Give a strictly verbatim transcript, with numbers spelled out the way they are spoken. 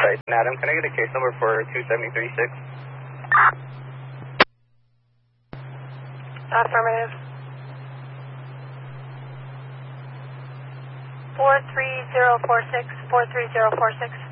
site. Adam, can I get a case number for two seven three six? Affirmative. four three zero four six, four three zero four six.